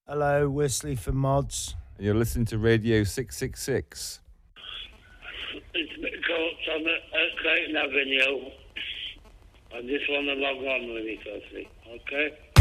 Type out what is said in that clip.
Hello, Wesley from Mods. You're listening to Radio 666. It's Mick Coates on at Clayton Avenue. I just want to log on really quickly, okay?